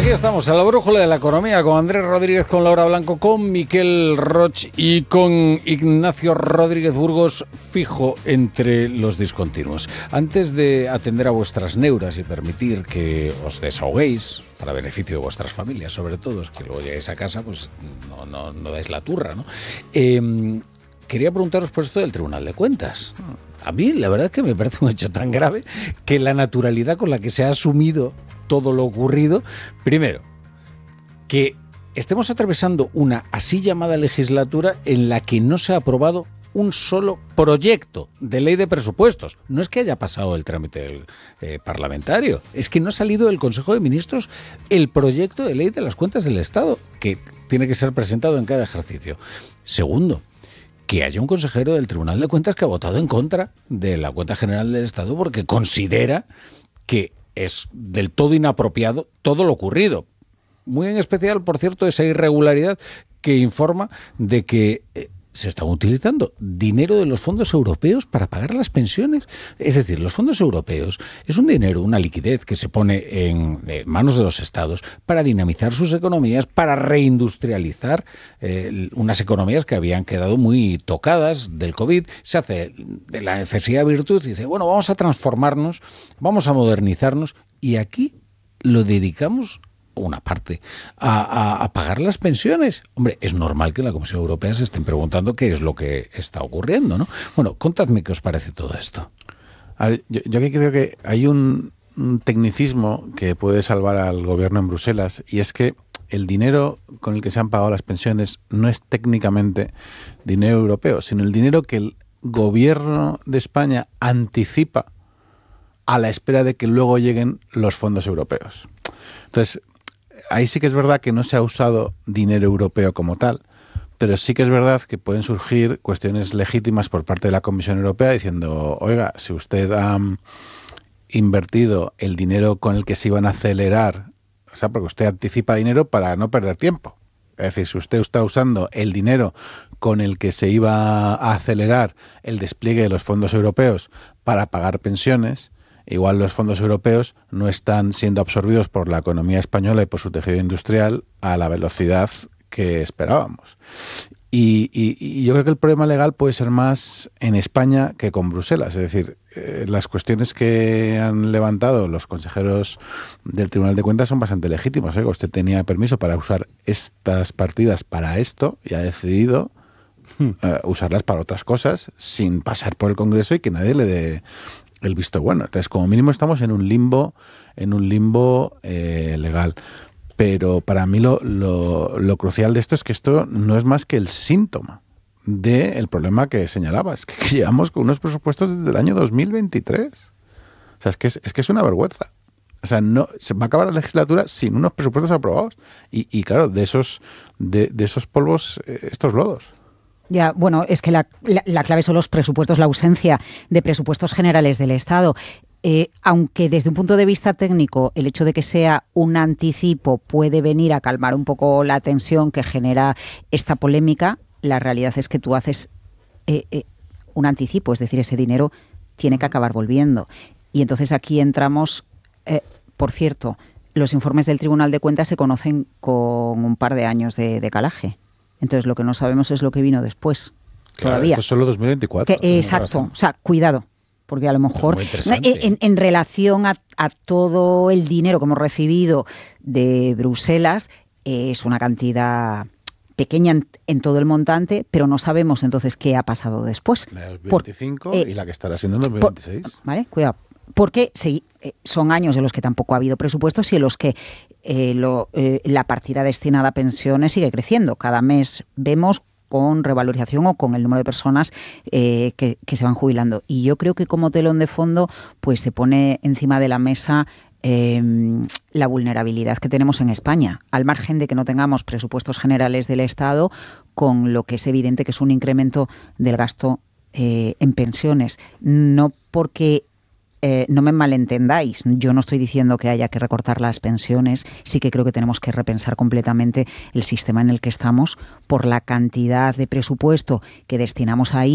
Aquí estamos, a la brújula de la economía, con Andrés Rodríguez, con Laura Blanco, con Miquel Roch y con Ignacio Rodríguez Burgos, fijo entre los discontinuos. Antes de atender a vuestras neuras y permitir que os desahoguéis, para beneficio de vuestras familias, sobre todo, es que luego lleguéis a casa, pues no dais la turra, ¿no? Quería preguntaros por esto del Tribunal de Cuentas. A mí, la verdad es que me parece un hecho tan grave que la naturalidad con la que se ha asumido todo lo ocurrido. Primero, que estemos atravesando una así llamada legislatura en la que no se ha aprobado un solo proyecto de ley de presupuestos. No es que haya pasado el trámite parlamentario, es que no ha salido del Consejo de Ministros el proyecto de ley de las cuentas del Estado, que tiene que ser presentado en cada ejercicio. Segundo, que haya un consejero del Tribunal de Cuentas que ha votado en contra de la Cuenta General del Estado porque considera que es del todo inapropiado todo lo ocurrido. Muy en especial, por cierto, esa irregularidad que informa de que se está utilizando dinero de los fondos europeos para pagar las pensiones. Es decir, los fondos europeos es un dinero, una liquidez que se pone en manos de los estados para dinamizar sus economías, para reindustrializar unas economías que habían quedado muy tocadas del COVID. Se hace de la necesidad virtud y dice, bueno, vamos a transformarnos, vamos a modernizarnos, y aquí lo dedicamos una parte a pagar las pensiones. Hombre, es normal que en la Comisión Europea se estén preguntando qué es lo que está ocurriendo, ¿no? Bueno, contadme qué os parece todo esto. A ver, yo que creo que hay un tecnicismo que puede salvar al gobierno en Bruselas, y es que el dinero con el que se han pagado las pensiones no es técnicamente dinero europeo, sino el dinero que el gobierno de España anticipa a la espera de que luego lleguen los fondos europeos. Entonces, ahí sí que es verdad que no se ha usado dinero europeo como tal, pero sí que es verdad que pueden surgir cuestiones legítimas por parte de la Comisión Europea diciendo, oiga, si usted ha invertido el dinero con el que se iban a acelerar, o sea, porque usted anticipa dinero para no perder tiempo. Es decir, si usted está usando el dinero con el que se iba a acelerar el despliegue de los fondos europeos para pagar pensiones, igual los fondos europeos no están siendo absorbidos por la economía española y por su tejido industrial a la velocidad que esperábamos. Y yo creo que el problema legal puede ser más en España que con Bruselas. Es decir, las cuestiones que han levantado los consejeros del Tribunal de Cuentas son bastante legítimas. Oiga, usted tenía permiso para usar estas partidas para esto y ha decidido usarlas para otras cosas sin pasar por el Congreso y que nadie le dé el visto bueno. Entonces, como mínimo estamos en un limbo legal. Pero para mí lo crucial de esto es que esto no es más que el síntoma del problema que señalabas, que llevamos con unos presupuestos desde el año 2023. O sea, es que es una vergüenza. O sea, no se va a acabar la legislatura sin unos presupuestos aprobados. Y claro, de esos polvos, estos lodos. Ya, bueno, es que la clave son los presupuestos, la ausencia de presupuestos generales del Estado. Aunque desde un punto de vista técnico el hecho de que sea un anticipo puede venir a calmar un poco la tensión que genera esta polémica, la realidad es que tú haces un anticipo, es decir, ese dinero tiene que acabar volviendo. Y entonces aquí entramos, por cierto, los informes del Tribunal de Cuentas se conocen con un par de años de decalaje. Entonces lo que no sabemos es lo que vino después. Claro, todavía. Esto es solo 2024. Exacto, o sea, cuidado. Porque a lo mejor en relación a todo el dinero que hemos recibido de Bruselas es una cantidad pequeña en todo el montante, pero no sabemos entonces qué ha pasado después. La de 2025 y la que estará siendo en 2026. Vale, cuidado. Porque son años en los que tampoco ha habido presupuestos y en los que la partida destinada a pensiones sigue creciendo. Cada mes vemos con revalorización o con el número de personas que se van jubilando. Y yo creo que como telón de fondo pues se pone encima de la mesa la vulnerabilidad que tenemos en España, al margen de que no tengamos presupuestos generales del Estado, con lo que es evidente que es un incremento del gasto en pensiones. No porque no me malentendáis, yo no estoy diciendo que haya que recortar las pensiones, sí que creo que tenemos que repensar completamente el sistema en el que estamos por la cantidad de presupuesto que destinamos ahí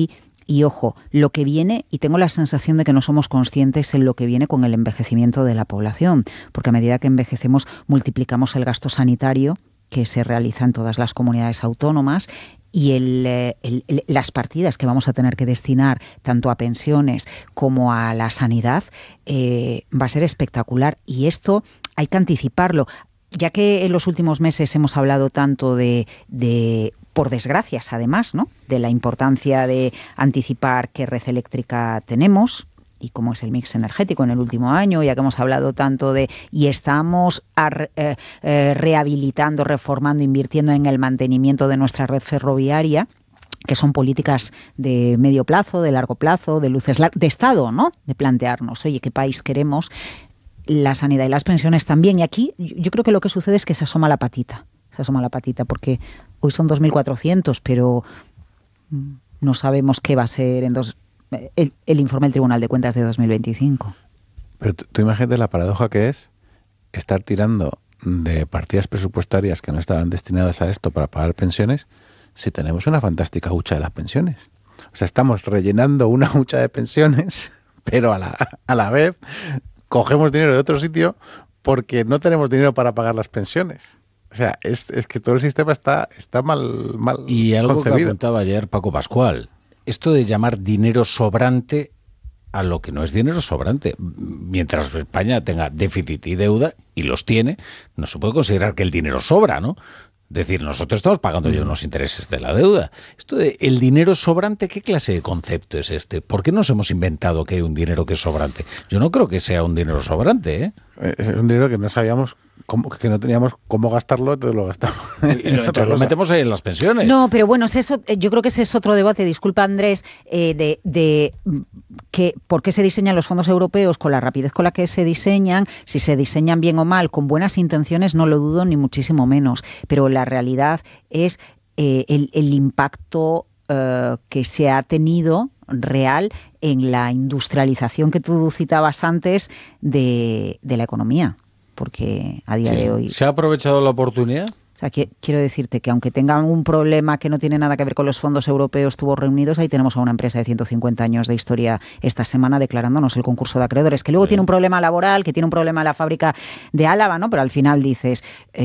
Y ojo, lo que viene, y tengo la sensación de que no somos conscientes en lo que viene con el envejecimiento de la población, porque a medida que envejecemos multiplicamos el gasto sanitario que se realiza en todas las comunidades autónomas y las partidas que vamos a tener que destinar tanto a pensiones como a la sanidad va a ser espectacular. Y esto hay que anticiparlo, ya que en los últimos meses hemos hablado tanto de por desgracias además, ¿no?, de la importancia de anticipar qué red eléctrica tenemos y cómo es el mix energético en el último año, ya que hemos hablado tanto y estamos rehabilitando, reformando, invirtiendo en el mantenimiento de nuestra red ferroviaria, que son políticas de medio plazo, de largo plazo, de luces de Estado, ¿no?, de plantearnos, oye, ¿qué país queremos? La sanidad y las pensiones también. Y aquí yo creo que lo que sucede es que se asoma la patita, porque hoy son 2.400, pero no sabemos qué va a ser el informe del Tribunal de Cuentas de 2025. Pero tú imagínate la paradoja que es estar tirando de partidas presupuestarias que no estaban destinadas a esto para pagar pensiones si tenemos una fantástica hucha de las pensiones. O sea, estamos rellenando una hucha de pensiones, pero a la vez cogemos dinero de otro sitio porque no tenemos dinero para pagar las pensiones. O sea, es que todo el sistema está mal y algo concebido. Que apuntaba ayer Paco Pascual, esto de llamar dinero sobrante a lo que no es dinero sobrante. Mientras España tenga déficit y deuda, y los tiene, no se puede considerar que el dinero sobra, ¿no? Es decir, nosotros estamos pagando ya unos intereses de la deuda. Esto de el dinero sobrante, ¿qué clase de concepto es este? ¿Por qué nos hemos inventado que hay un dinero que es sobrante? Yo no creo que sea un dinero sobrante, ¿eh? Es un dinero que no sabíamos que no teníamos cómo gastarlo, entonces lo gastamos. Y entonces lo metemos ahí en las pensiones. No, pero bueno, yo creo que ese es otro debate, disculpa Andrés, de que por qué se diseñan los fondos europeos con la rapidez con la que se diseñan, si se diseñan bien o mal, con buenas intenciones no lo dudo ni muchísimo menos, pero la realidad es el impacto que se ha tenido real en la industrialización que tú citabas antes de la economía. Porque a día de hoy... ¿Se ha aprovechado la oportunidad? O sea, quiero decirte que aunque tengan un problema que no tiene nada que ver con los fondos europeos tubos reunidos, ahí tenemos a una empresa de 150 años de historia esta semana declarándonos el concurso de acreedores, que luego tiene un problema laboral, que tiene un problema en la fábrica de Álava, ¿no? Pero al final dices,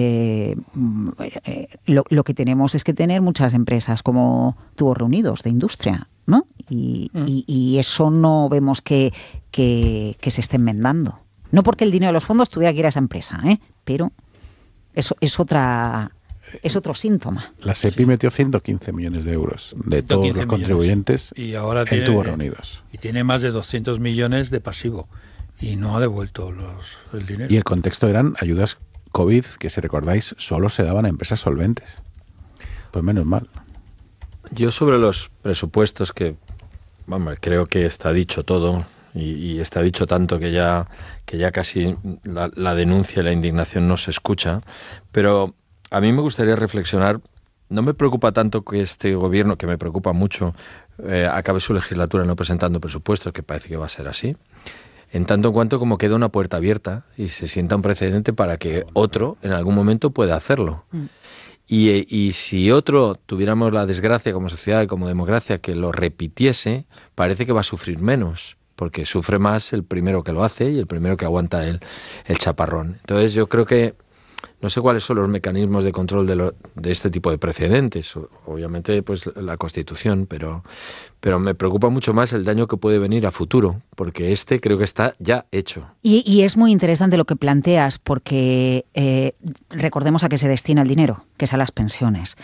lo que tenemos es que tener muchas empresas como tubos reunidos de industria, ¿no? Y eso no vemos que se esté enmendando. No porque el dinero de los fondos tuviera que ir a esa empresa, pero eso es otro síntoma. La SEPI metió 115 millones de euros de todos los contribuyentes y ahora en tubos reunidos. Y tiene más de 200 millones de pasivo y no ha devuelto el dinero. Y el contexto eran ayudas COVID que, si recordáis, solo se daban a empresas solventes. Pues menos mal. Yo sobre los presupuestos creo que está dicho todo. Y está dicho tanto que ya casi la denuncia y la indignación no se escucha. Pero a mí me gustaría reflexionar. No me preocupa tanto que este gobierno, que me preocupa mucho, acabe su legislatura no presentando presupuestos, que parece que va a ser así. En tanto en cuanto como queda una puerta abierta y se sienta un precedente para que otro en algún momento pueda hacerlo. Y si otro tuviéramos la desgracia como sociedad y como democracia que lo repitiese, parece que va a sufrir menos. Porque sufre más el primero que lo hace y el primero que aguanta el chaparrón. Entonces yo creo que no sé cuáles son los mecanismos de control de este tipo de precedentes. Obviamente pues la Constitución, pero me preocupa mucho más el daño que puede venir a futuro, porque creo que está ya hecho. Y es muy interesante lo que planteas, porque recordemos a qué se destina el dinero, que es a las pensiones.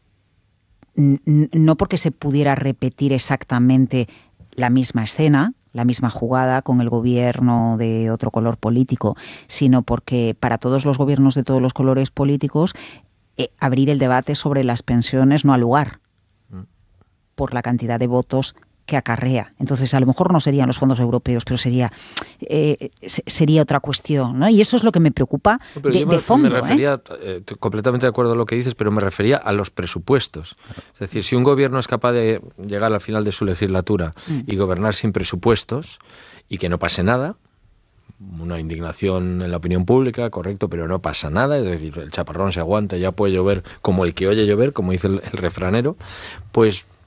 No porque se pudiera repetir exactamente la misma escena, la misma jugada con el gobierno de otro color político, sino porque para todos los gobiernos de todos los colores políticos abrir el debate sobre las pensiones no ha lugar por la cantidad de votos que acarrea. Entonces, a lo mejor no serían los fondos europeos, pero sería otra cuestión, ¿no? Y eso es lo que me preocupa de fondo. Me refería, completamente de acuerdo a lo que dices, pero me refería a los presupuestos. Es decir, si un gobierno es capaz de llegar al final de su legislatura y gobernar sin presupuestos y que no pase nada, una indignación en la opinión pública, correcto, pero no pasa nada, es decir, el chaparrón se aguanta, ya puede llover como el que oye llover, como dice el refranero, pues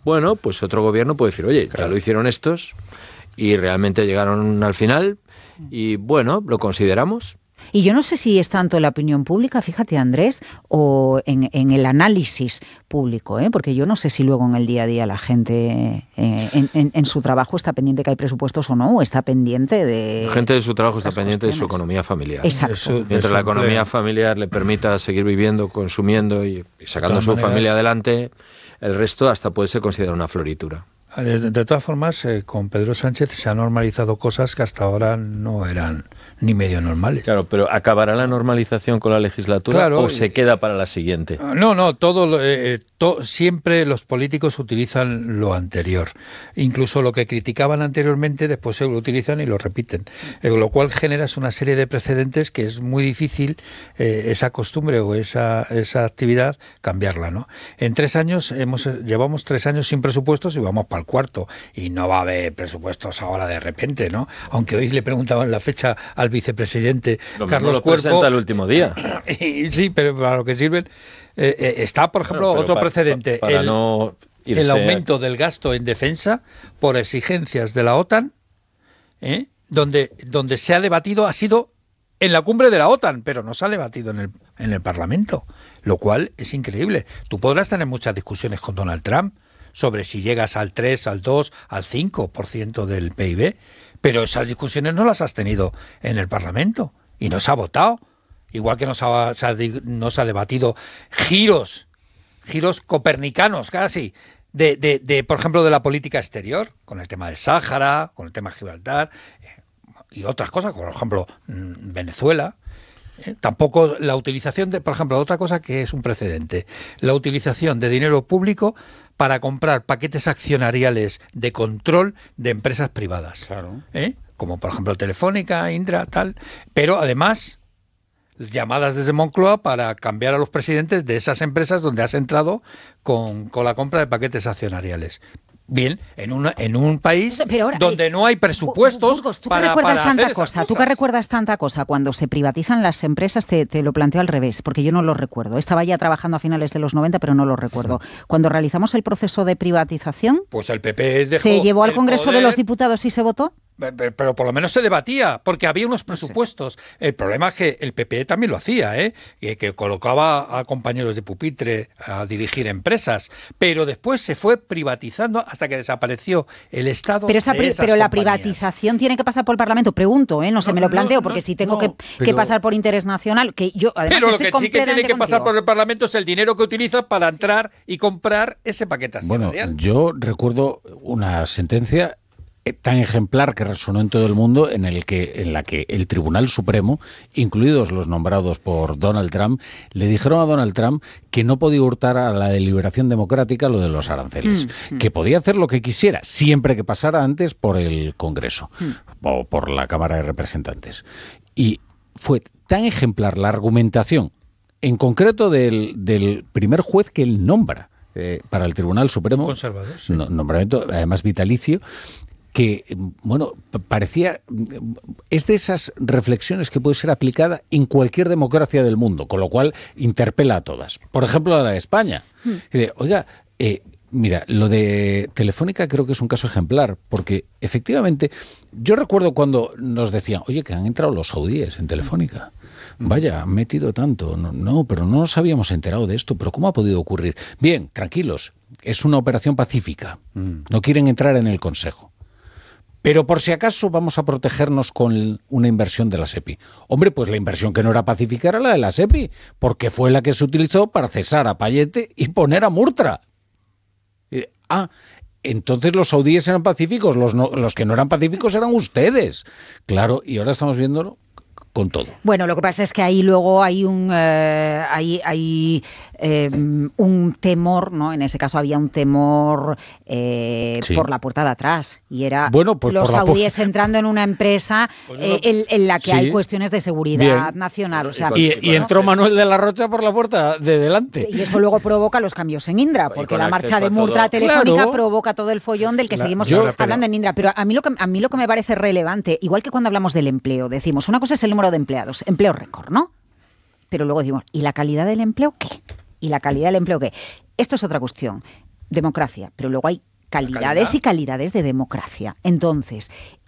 bueno, pues otro gobierno puede decir, oye, ya lo hicieron estos y realmente llegaron al final y bueno, lo consideramos. Y yo no sé si es tanto la opinión pública, fíjate Andrés, o en el análisis público, porque yo no sé si luego en el día a día la gente en su trabajo está pendiente que hay presupuestos o no, o está pendiente de... La gente de su trabajo está pendiente de su economía familiar. Exacto. Mientras la economía familiar le permita seguir viviendo, consumiendo y sacando a su familia adelante, el resto hasta puede ser considerado una floritura. De todas formas, con Pedro Sánchez se han normalizado cosas que hasta ahora no eran ni medio normales. Claro, pero ¿acabará la normalización con la legislatura o se queda para la siguiente? No, siempre los políticos utilizan lo anterior. Incluso lo que criticaban anteriormente, después se lo utilizan y lo repiten. Lo cual genera una serie de precedentes que es muy difícil esa costumbre o esa actividad cambiarla, ¿no? En 3 años, llevamos 3 años sin presupuestos y vamos para el cuarto. Y no va a haber presupuestos ahora de repente, ¿no? Aunque hoy le preguntaban la fecha al vicepresidente Carlos Cuerpo. Presenta el último día. Sí, pero para lo que sirven está, por ejemplo, otro precedente, para no irse... el aumento del gasto en defensa por exigencias de la OTAN, donde se ha debatido, ha sido en la cumbre de la OTAN, pero no se ha debatido en el Parlamento, lo cual es increíble. Tú podrás tener muchas discusiones con Donald Trump sobre si llegas al 3, al 2, al 5% del PIB, pero esas discusiones no las has tenido en el Parlamento y no se ha votado. Igual que no se ha debatido giros copernicanos casi, por ejemplo, de la política exterior, con el tema del Sáhara, con el tema de Gibraltar y otras cosas, como por ejemplo Venezuela. Tampoco la utilización por ejemplo, otra cosa que es un precedente, la utilización de dinero público para comprar paquetes accionariales de control de empresas privadas. Claro. Como por ejemplo Telefónica, Indra, tal. Pero además, llamadas desde Moncloa para cambiar a los presidentes de esas empresas donde has entrado con la compra de paquetes accionariales. Bien, en un país pero ahora, donde no hay presupuestos Burgos, ¿tú para recuerdas hacer tanta esas cosa? cosas. ¿Tú que recuerdas tanta cosa? Cuando se privatizan las empresas, te lo planteo al revés, porque yo no lo recuerdo. Estaba ya trabajando a finales de los 90, pero no lo recuerdo. Cuando realizamos el proceso de privatización, pues el PP dejó ¿se llevó al el Congreso poder, de los Diputados y se votó? pero por lo menos se debatía, porque había unos presupuestos. El problema es que el PP también lo hacía, que colocaba a compañeros de pupitre a dirigir empresas, pero después se fue privatizando hasta que desapareció el Estado. Pero la privatización tiene que pasar por el Parlamento, pregunto, no sé, me lo planteo, porque si tengo que pasar por interés nacional, que yo además pero estoy lo que sí que tiene que pasar contigo. por el Parlamento es el dinero que utilizas para entrar y comprar ese paquete accionarial. Bueno, yo recuerdo una sentencia tan ejemplar que resonó en todo el mundo en la que el Tribunal Supremo, incluidos los nombrados por Donald Trump, le dijeron a Donald Trump que no podía hurtar a la deliberación democrática lo de los aranceles, que podía hacer lo que quisiera, siempre que pasara antes por el Congreso o por la Cámara de Representantes. Y fue tan ejemplar la argumentación, en concreto del primer juez que él nombra para el Tribunal Supremo, conservador, sí. Nombramiento además vitalicio, que, bueno, parecía... Es de esas reflexiones que puede ser aplicada en cualquier democracia del mundo, con lo cual interpela a todas. Por ejemplo, a la de España. Oiga, mira, lo de Telefónica creo que es un caso ejemplar, porque efectivamente, yo recuerdo cuando nos decían, oye, que han entrado los saudíes en Telefónica. Vaya, han metido tanto. No, pero no nos habíamos enterado de esto. ¿Pero cómo ha podido ocurrir? Bien, tranquilos, es una operación pacífica. No quieren entrar en el Consejo. Pero por si acaso vamos a protegernos con una inversión de la SEPI. Hombre, pues la inversión que no era pacífica era la de la SEPI, porque fue la que se utilizó para cesar a Payete y poner a Murtra. Entonces los saudíes eran pacíficos, los que no eran pacíficos eran ustedes. Claro, y ahora estamos viéndolo con todo. Bueno, lo que pasa es que ahí luego hay un temor, ¿no? En ese caso había un temor Sí. por la puerta de atrás, y era Bueno, pues los por la saudíes entrando en una empresa en la que Sí. hay cuestiones de seguridad Bien. nacional. O sea, Y entró Manuel de la Rocha por la puerta de delante. y eso luego provoca los cambios en Indra, Y porque con la marcha acceso de a Murtra a todo. Telefónica Claro. provoca todo el follón del que seguimos yo- hablando en Indra. Pero a mí lo que me parece relevante, igual que cuando hablamos del empleo, decimos, una cosa es el número de empleados, empleo récord, ¿no? Pero luego decimos, ¿y la calidad del empleo qué? ¿Y la calidad del empleo qué? Esto es otra cuestión. democracia, pero luego hay calidades calidad? y calidades de democracia. Entonces,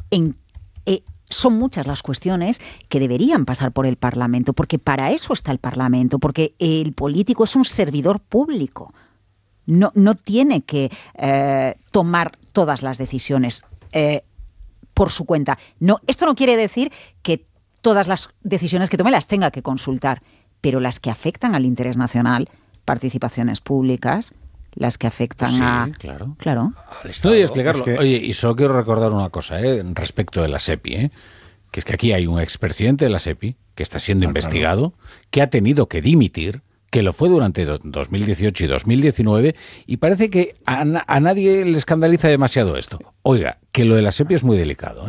son muchas las cuestiones que deberían pasar por el Parlamento, porque para eso está el Parlamento, porque el político es un servidor público. No tiene que tomar todas las decisiones por su cuenta. No, esto no quiere decir que todas las decisiones que tome las tenga que consultar, pero las que afectan al interés nacional, participaciones públicas, las que afectan a... Claro. Claro. Al Estado. No, y explicarlo. Es que- Oye, y solo quiero recordar una cosa, respecto de la SEPI, que es que aquí hay un expresidente de la SEPI que está siendo investigado, que ha tenido que dimitir, que lo fue durante 2018 y 2019, y parece que a nadie le escandaliza demasiado esto. Oiga, que lo de la SEPI es muy delicado,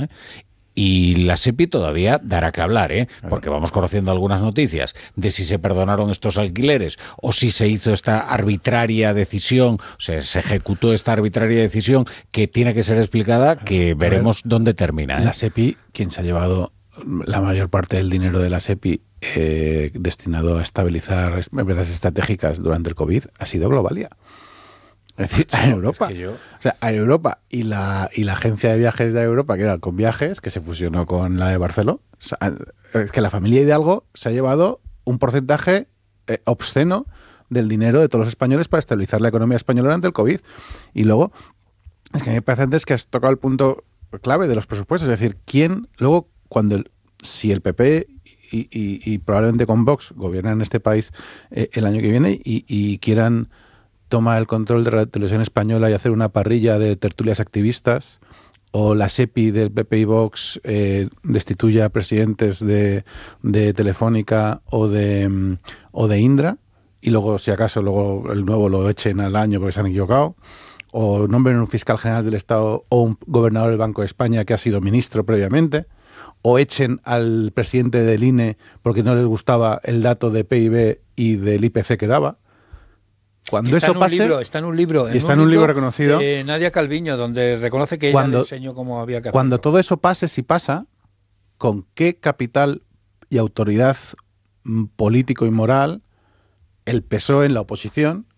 Y la SEPI todavía dará que hablar, porque vamos conociendo algunas noticias de si se perdonaron estos alquileres o si se hizo esta arbitraria decisión, o sea, se ejecutó esta arbitraria decisión que tiene que ser explicada, que veremos dónde termina. La SEPI, quien se ha llevado la mayor parte del dinero de la SEPI destinado a estabilizar empresas estratégicas durante el COVID, ha sido Globalia. Es decir, a Europa. O sea, a Europa y la agencia de viajes de Europa, que era Conviajes, que se fusionó con la de Barceló. O sea, es que la familia Hidalgo se ha llevado un porcentaje obsceno del dinero de todos los españoles para estabilizar la economía española durante el COVID. Y luego, es que me parece antes que has tocado el punto clave de los presupuestos. Es decir, ¿quién luego, si el PP y probablemente con Vox gobiernan este país el año que viene y quieran toma el control de la televisión española y hacer una parrilla de tertulias activistas, o la SEPI del PP y Vox destituya a presidentes de Telefónica o de Indra, y luego, si acaso, luego el nuevo lo echen al año porque se han equivocado, o nombren un fiscal general del Estado o un gobernador del Banco de España que ha sido ministro previamente, o echen al presidente del INE porque no les gustaba el dato de PIB y del IPC que daba. Cuando eso pase, está en un libro reconocido, Nadia Calviño, donde reconoce que ella le enseñó cómo había que hacerlo. Cuando todo eso pase, si pasa, ¿con qué capital y autoridad político y moral el PSOE en la oposición